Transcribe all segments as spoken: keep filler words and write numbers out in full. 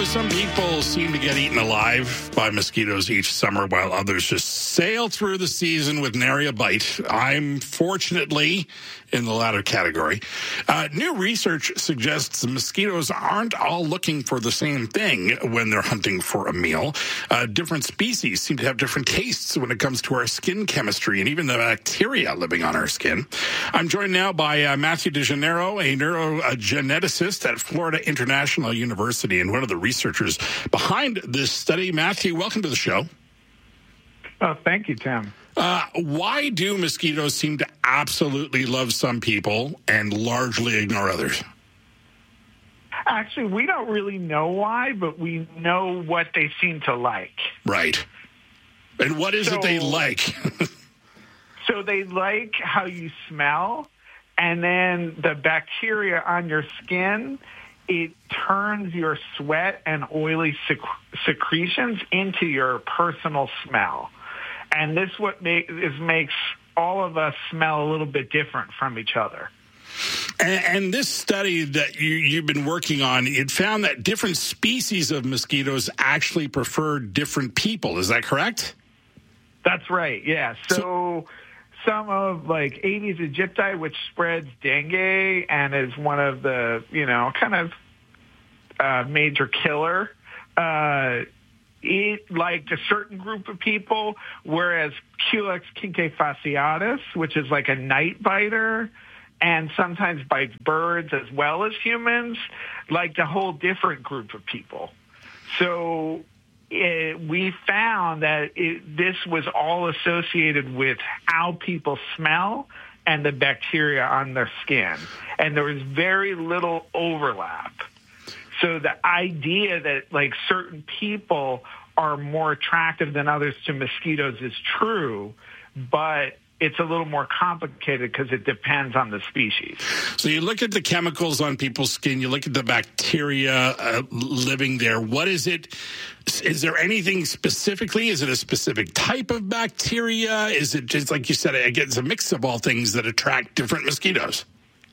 know, some people seem to get eaten alive by mosquitoes each summer while others just sail through the season with nary a bite. I'm fortunately in the latter category. Uh, new research suggests mosquitoes aren't all looking for the same thing when they're hunting for a meal. Uh, different species seem to have different tastes when it comes to our skin chemistry and even the bacteria living on our skin. I'm joined now by uh, Matthew DeGennaro, a neurogeneticist at Florida International University and one of the researchers behind this study. Matthew, welcome to the show. Oh, thank you, Tim. Uh, why do mosquitoes seem to absolutely love some people and largely ignore others? Actually, we don't really know why, but we know what they seem to like. Right. And what is so, it they like? So they like how you smell, and then the bacteria on your skin, it turns your sweat and oily sec- secretions into your personal smell. And this what make, is makes all of us smell a little bit different from each other. And, and this study that you, you've been working on, it found that different species of mosquitoes actually prefer different people. Is that correct? That's right, yeah. So, so some of, like, Aedes aegypti, which spreads dengue and is one of the, you know, kind of uh, major killer, uh it liked a certain group of people, whereas Culex kinquefasciatus, which is like a night biter and sometimes bites birds as well as humans, liked a whole different group of people. So it, we found that it, this was all associated with how people smell and the bacteria on their skin. And there was very little overlap. So the idea that, like, certain people are more attractive than others to mosquitoes is true, but it's a little more complicated because it depends on the species. So you look at the chemicals on people's skin, you look at the bacteria uh, living there. What is it? Is there anything specifically? Is it a specific type of bacteria? Is it just, like you said, again, it's a mix of all things that attract different mosquitoes?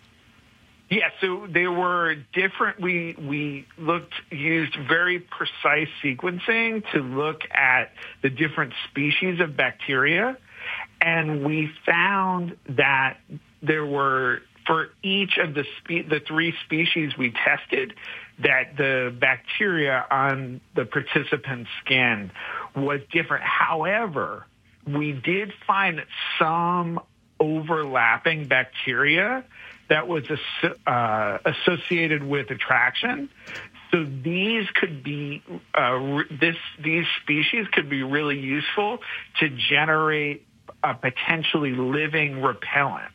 Yeah, so they were different. We we looked used very precise sequencing to look at the different species of bacteria, and we found that there were, for each of the spe- the three species we tested, that the bacteria on the participant's skin was different. However, we did find some overlapping bacteria that was uh, associated with attraction. So these could be, uh, this these species could be really useful to generate a potentially living repellent.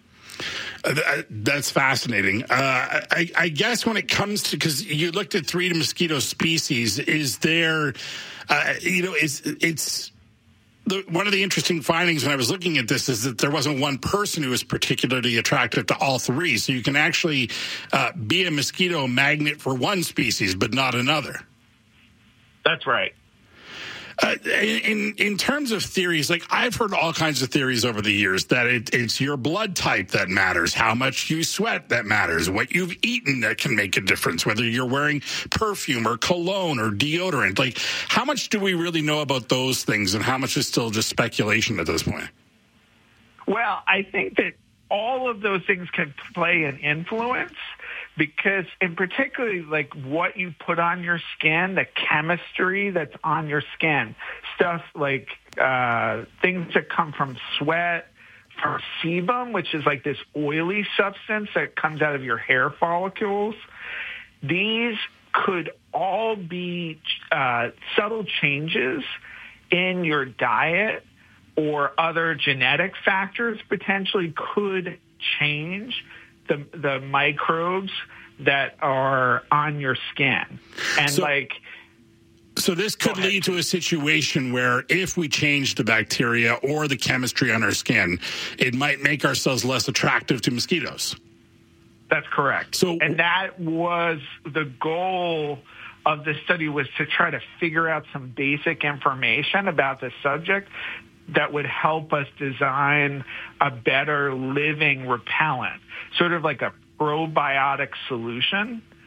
Uh, that's fascinating. Uh, I, I guess when it comes to, because you looked at three mosquito species, is there, uh, you know, is it's, The, one of the interesting findings when I was looking at this is that there wasn't one person who was particularly attractive to all three. So you can actually uh, be a mosquito magnet for one species, but not another. That's right. Uh, in in terms of theories, like I've heard all kinds of theories over the years that it, it's your blood type that matters, how much you sweat that matters, what you've eaten that can make a difference, whether you're wearing perfume or cologne or deodorant. Like, how much do we really know about those things, and how much is still just speculation at this point? Well, I think that all of those things can play an influence, because in particularly, like, what you put on your skin, the chemistry that's on your skin, stuff like uh, things that come from sweat, from sebum, which is like this oily substance that comes out of your hair follicles. These could all be uh, subtle changes in your diet, or other genetic factors potentially could change the the microbes that are on your skin. And so, like so this could lead to a situation where if we change the bacteria or the chemistry on our skin, it might make ourselves less attractive to mosquitoes. That's correct. So, and that was the goal of the study, was to try to figure out some basic information about the subject that would help us design a better living repellent, sort of like a probiotic solution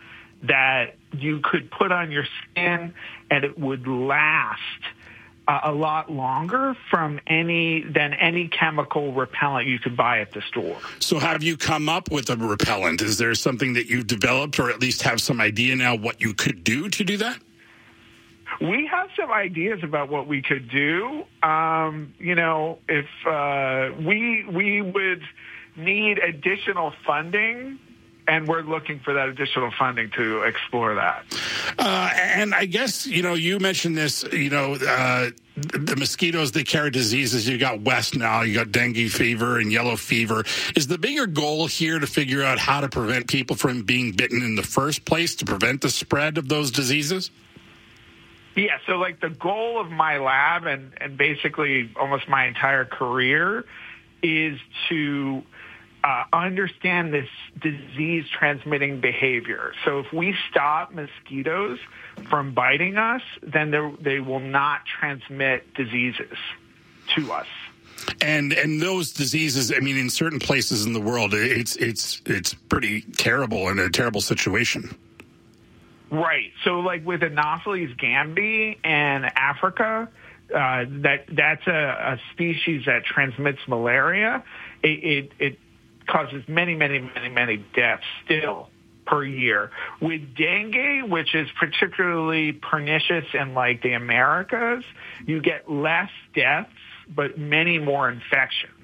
that you could put on your skin and it would last uh, a lot longer from any than any chemical repellent you could buy at the store. So have you come up with a repellent? Is there something that you've developed, or at least have some idea now what you could do to do that? We have some ideas about what we could do. Um, you know, if uh, we we would need additional funding, and we're looking for that additional funding to explore that. Uh, and I guess, you know, you mentioned this, you know, uh, the mosquitoes, they carry diseases. You got West Nile, you got dengue fever and yellow fever. Is the bigger goal here to figure out how to prevent people from being bitten in the first place, to prevent the spread of those diseases? Yeah, so like the goal of my lab and, and basically almost my entire career is to uh, understand this disease transmitting behavior. So if we stop mosquitoes from biting us, then they will not transmit diseases to us. And and those diseases, I mean, in certain places in the world, it's it's it's pretty terrible and a terrible situation. Right. So, like with Anopheles gambiae in Africa, uh, that that's a, a species that transmits malaria. It, it, it causes many, many, many, many deaths still per year. With dengue, which is particularly pernicious in like the Americas, you get less deaths but many more infections.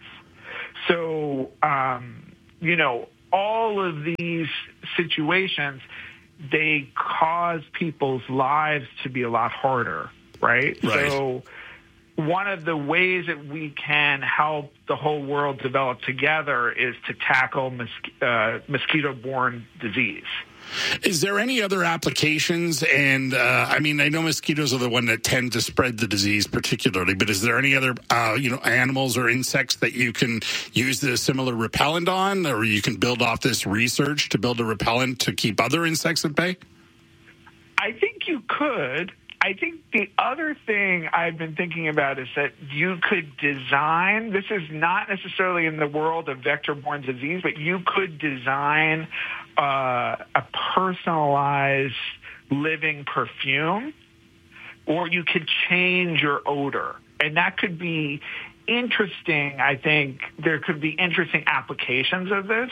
So, um, you know, all of these situations, they cause people's lives to be a lot harder, right? Right. So one of the ways that we can help the whole world develop together is to tackle mos- uh, mosquito-borne disease. Is there any other applications? And, uh, I mean, I know mosquitoes are the one that tend to spread the disease particularly, but is there any other, uh, you know, animals or insects that you can use the similar repellent on, or you can build off this research to build a repellent to keep other insects at bay? I think you could. I think the other thing I've been thinking about is that you could design, this is not necessarily in the world of vector-borne disease, but you could design uh, a personalized living perfume, or you could change your odor. And that could be interesting. I think there could be interesting applications of this.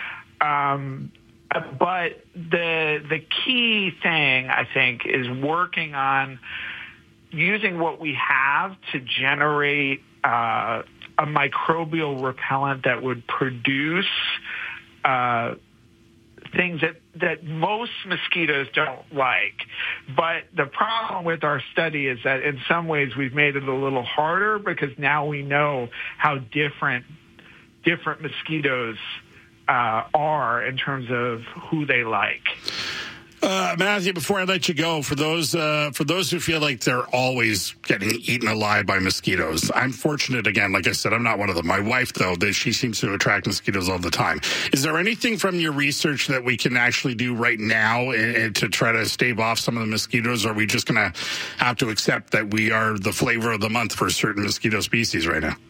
Um, But the the key thing, I think, is working on using what we have to generate uh, a microbial repellent that would produce uh, things that, that most mosquitoes don't like. But the problem with our study is that in some ways we've made it a little harder, because now we know how different different mosquitoes Uh, are in terms of who they like. Uh, Matthew, before I let you go, for those uh, for those who feel like they're always getting eaten alive by mosquitoes, I'm fortunate. Again, like I said, I'm not one of them. My wife, though, she seems to attract mosquitoes all the time. Is there anything from your research that we can actually do right now and, and to try to stave off some of the mosquitoes? Or are we just going to have to accept that we are the flavor of the month for certain mosquito species right now?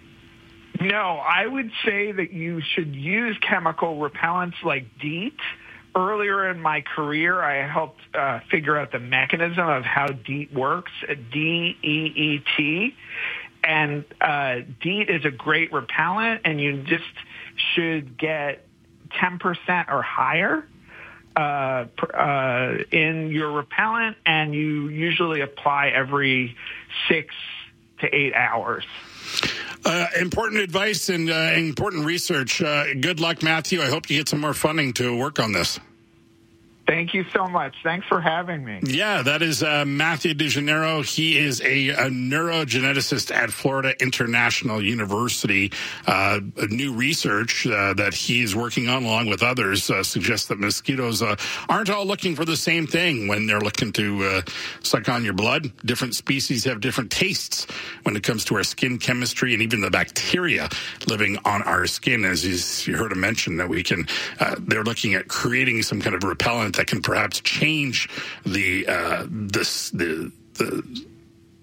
No, I would say that you should use chemical repellents like DEET. Earlier in my career, I helped uh, figure out the mechanism of how DEET works, D E E T. And uh, DEET is a great repellent, and you just should get ten percent or higher uh, uh, in your repellent, and you usually apply every six to eight hours. Uh, important advice and uh, important research. Uh, good luck, Matthew. I hope you get some more funding to work on this. Thank you so much. Thanks for having me. Yeah, that is uh, Matthew DeGennaro. He is a, a neurogeneticist at Florida International University. Uh, new research uh, that he's working on, along with others, uh, suggests that mosquitoes uh, aren't all looking for the same thing when they're looking to uh, suck on your blood. Different species have different tastes when it comes to our skin chemistry and even the bacteria living on our skin. As you heard him mention, that we can, uh, they're looking at creating some kind of repellent that can perhaps change the uh, the the, the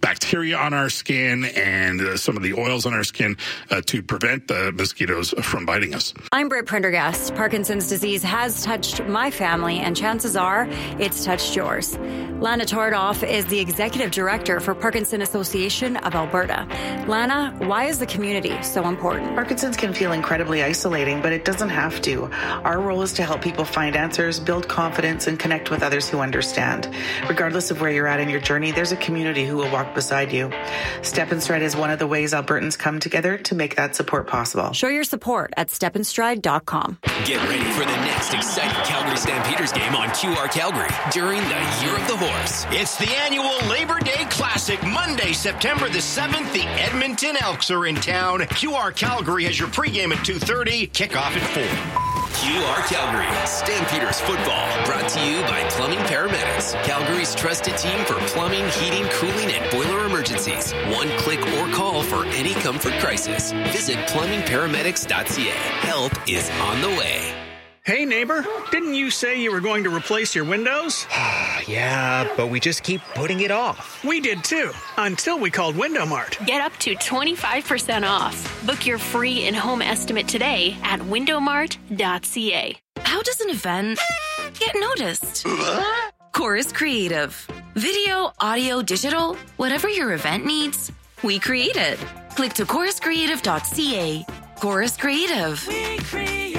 bacteria on our skin and uh, some of the oils on our skin uh, to prevent the mosquitoes from biting us. I'm Britt Prendergast. Parkinson's disease has touched my family, and chances are it's touched yours. Lana Tordoff is the executive director for Parkinson Association of Alberta. Lana, why is the community so important? Parkinson's can feel incredibly isolating, but it doesn't have to. Our role is to help people find answers, build confidence, and connect with others who understand. Regardless of where you're at in your journey, there's a community who will walk beside you. Step and Stride is one of the ways Albertans come together to make that support possible. Show your support at step and stride dot com. Get ready for the next exciting Calgary Stampeders game on Q R Calgary during the Year of the Horse. It's the annual Labor Day Classic, Monday, September the seventh. The Edmonton Elks are in town. Q R Calgary has your pregame at two thirty, kickoff at four. Q R Calgary, Stampeders football, brought to you by Plumbing Paramedics, Calgary's trusted team for plumbing, heating, cooling, and boiler emergencies. One click or call for any comfort crisis. Visit plumbing paramedics dot c a. Help is on the way. Hey, neighbor, didn't you say you were going to replace your windows? Yeah, but we just keep putting it off. We did too, until we called Window Mart. Get up to twenty-five percent off. Book your free in-home estimate today at window mart dot c a. How does an event get noticed? Chorus Creative. Video, audio, digital, whatever your event needs, we create it. Click to chorus creative dot c a. Chorus Creative. We create.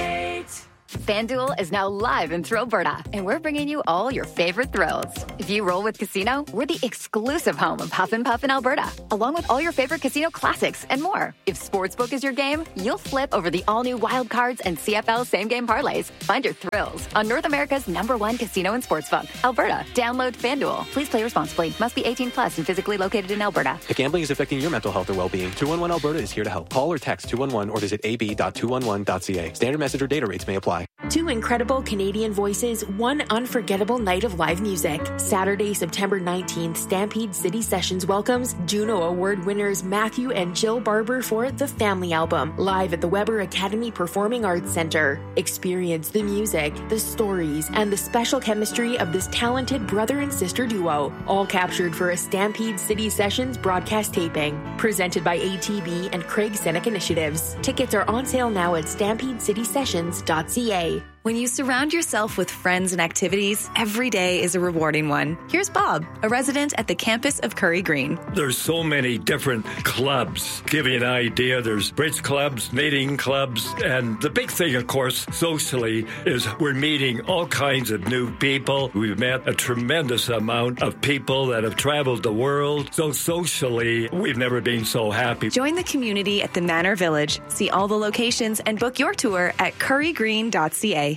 FanDuel is now live in Thrillberta, and we're bringing you all your favorite thrills. If you roll with Casino, we're the exclusive home of Huff and Puff in Alberta, along with all your favorite casino classics and more. If Sportsbook is your game, you'll flip over the all-new Wild Cards and C F L same-game parlays. Find your thrills on North America's number one casino and sportsbook, Alberta. Download FanDuel. Please play responsibly. Must be eighteen plus and physically located in Alberta. If gambling is affecting your mental health or well-being, two one one Alberta is here to help. Call or text two one one or visit a b dot two one one dot c a. Standard message or data rates may apply. Two incredible Canadian voices, one unforgettable night of live music. Saturday, September nineteenth, Stampede City Sessions welcomes Juno Award winners Matthew and Jill Barber for The Family Album, live at the Weber Academy Performing Arts Center. Experience the music, the stories, and the special chemistry of this talented brother and sister duo, all captured for a Stampede City Sessions broadcast taping. Presented by A T B and Craig Seneck Initiatives. Tickets are on sale now at stampede city sessions dot c a. When you surround yourself with friends and activities, every day is a rewarding one. Here's Bob, a resident at the campus of Curry Green. There's so many different clubs. Give you an idea, there's bridge clubs, knitting clubs, and the big thing, of course, socially, is we're meeting all kinds of new people. We've met a tremendous amount of people that have traveled the world. So socially, we've never been so happy. Join the community at the Manor Village. See all the locations and book your tour at curry green dot c a.